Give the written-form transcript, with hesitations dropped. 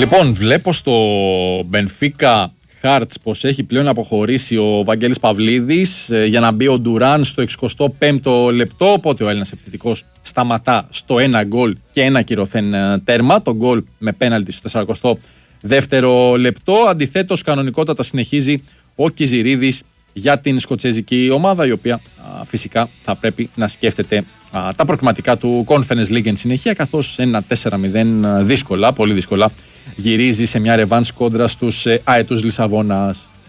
Λοιπόν, βλέπω στο Benfica Hearts πως έχει πλέον αποχωρήσει ο Βαγγέλης Παυλίδης για να μπει ο Ντουράν στο 65ο λεπτό, οπότε ο Έλληνας επιθετικός σταματά στο 1 γκολ και 1 κυρωθέν τέρμα, το γκολ με πέναλτι στο 42ο λεπτό. Αντιθέτως, κανονικότατα συνεχίζει ο Κιζιρίδης για την σκοτσέζικη ομάδα, η οποία φυσικά θα πρέπει να σκέφτεται τα προκριματικά του Conference League εν συνεχεία, καθώς ένα 4-0 δύσκολα, πολύ δύσκολα, γυρίζει σε μια ρεβάνς κόντρα στους Αετούς Λισαβόνας.